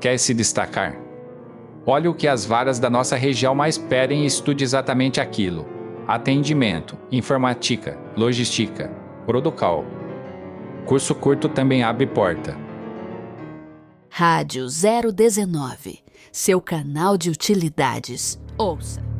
quer se destacar? Olhe o que as varas da nossa região mais pedem e estude exatamente aquilo. Atendimento, informática, logística, Producal. Curso curto também abre porta. Rádio 019, seu canal de utilidades. Ouça!